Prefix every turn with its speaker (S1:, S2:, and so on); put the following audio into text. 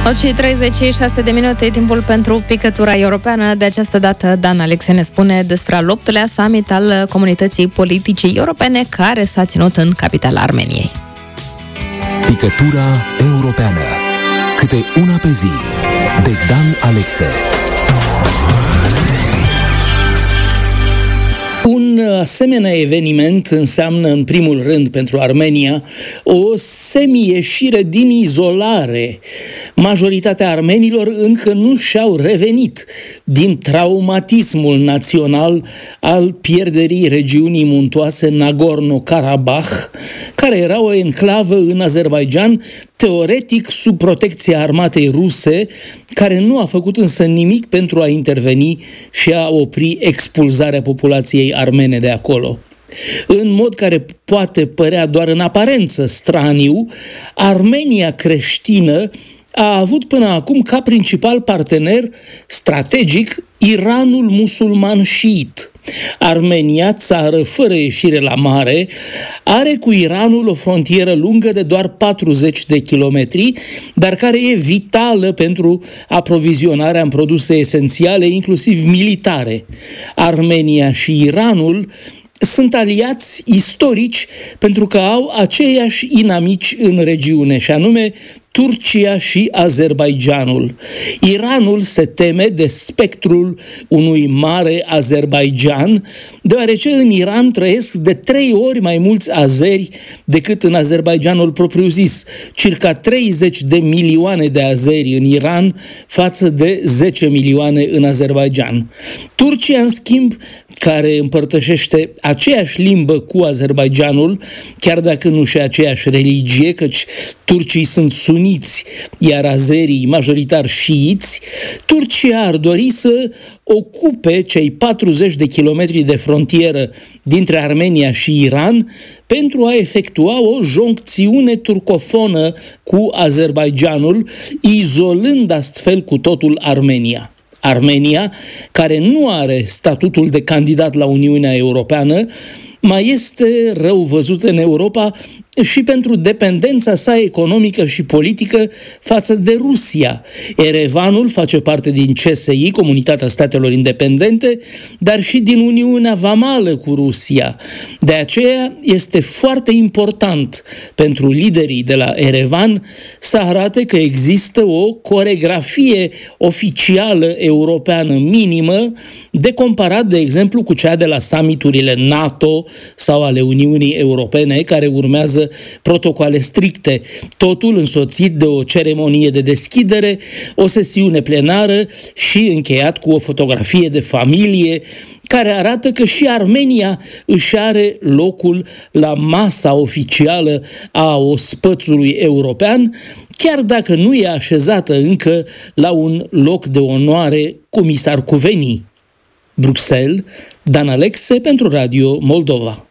S1: 36 de minute, timpul pentru picătura europeană. De această dată, Dan Alexe ne spune despre al 8-lea summit al Comunității Politicii Europene, care s-a ținut în capitala Armeniei.
S2: Picătura europeană. Câte una pe zi. De Dan Alexe.
S3: Un asemenea eveniment înseamnă, în primul rând, pentru Armenia, o semi-ieșire din izolare. Majoritatea armenilor încă nu și-au revenit din traumatismul național al pierderii regiunii muntoase Nagorno-Karabakh, care era o enclavă în Azerbaidjan, teoretic sub protecția armatei ruse, care nu a făcut însă nimic pentru a interveni și a opri expulzarea populației armene de acolo. În mod care poate părea doar în aparență straniu, Armenia creștină a avut până acum ca principal partener strategic Iranul musulman șiit. Armenia, țară fără ieșire la mare, are cu Iranul o frontieră lungă de doar 40 de kilometri, dar care e vitală pentru aprovizionarea în produse esențiale, inclusiv militare. Armenia și Iranul sunt aliați istorici pentru că au aceiași inamici în regiune, și anume Turcia și Azerbaidjanul. Iranul se teme de spectrul unui mare Azerbaidjan, deoarece în Iran trăiesc de 3 ori mai mulți azeri decât în Azerbaidjanul propriu-zis, circa 30 de milioane de azeri în Iran față de 10 milioane în Azerbaidjan. Turcia, în schimb, care împărtășește aceeași limbă cu Azerbaidjanul, chiar dacă nu și aceeași religie, căci turcii sunt suniți, iar azerii majoritar șiiți, Turcia ar dori să ocupe cei 40 de kilometri de frontieră dintre Armenia și Iran pentru a efectua o joncțiune turcofonă cu Azerbaidjanul, izolând astfel cu totul Armenia. Armenia, care nu are statutul de candidat la Uniunea Europeană, mai este rău văzută în Europa și pentru dependența sa economică și politică față de Rusia. Erevanul face parte din CSI, Comunitatea Statelor Independente, dar și din Uniunea Vamală cu Rusia. De aceea este foarte important pentru liderii de la Erevan să arate că există o coregrafie oficială europeană minimă de comparat, de exemplu, cu cea de la summiturile NATO sau ale Uniunii Europene, care urmează protocoale stricte, totul însoțit de o ceremonie de deschidere, o sesiune plenară și încheiat cu o fotografie de familie care arată că și Armenia își are locul la masa oficială a ospățului european, chiar dacă nu e așezată încă la un loc de onoare cum i s-ar cuveni. Bruxelles, Dan Alexe pentru Radio Moldova.